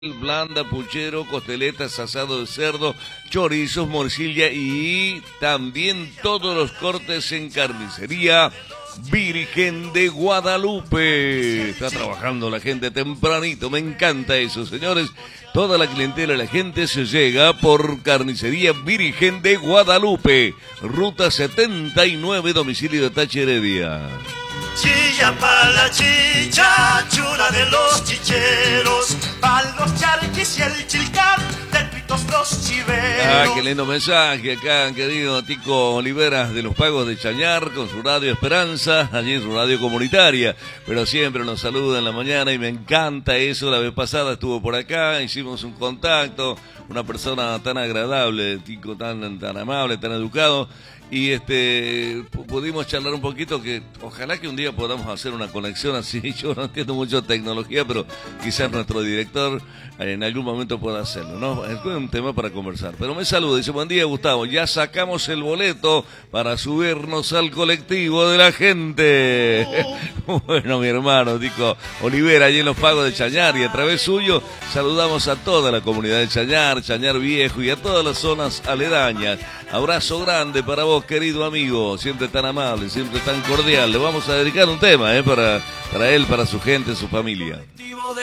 blanda, puchero, costeletas, asado de cerdo, chorizos, morcilla y también todos los cortes en carnicería Virgen de Guadalupe. Está trabajando la gente tempranito, me encanta eso, señores. Toda la clientela, la gente se llega por carnicería Virgen de Guadalupe, ruta 79, domicilio de Tachi Heredia. Chilla pa' la chicha, chula de los chicheros, pa' los charquis y el chilcar, de pitos los chiveros. Ah, qué lindo mensaje acá, querido Tico Oliveras de los Pagos de Chañar, con su radio Esperanza, allí en su radio comunitaria, pero siempre nos saluda en la mañana y me encanta eso. La vez pasada estuvo por acá, hicimos un contacto, una persona tan agradable, Tico tan amable, tan educado. Y pudimos charlar un poquito, que ojalá que un día podamos hacer una conexión así. Yo no entiendo mucho de tecnología, pero quizás nuestro director en algún momento pueda hacerlo, ¿no? Es un tema para conversar. Pero me saluda, dice: buen día, Gustavo, ya sacamos el boleto para subirnos al colectivo de la gente. Bueno, mi hermano Tico Olivera, allí en los Pagos de Chañar, y a través suyo saludamos a toda la comunidad de Chañar, Chañar Viejo y a todas las zonas aledañas. Abrazo grande para vos, querido amigo, siempre tan amable, siempre tan cordial. Le vamos a dedicar un tema para él, para su gente, su familia.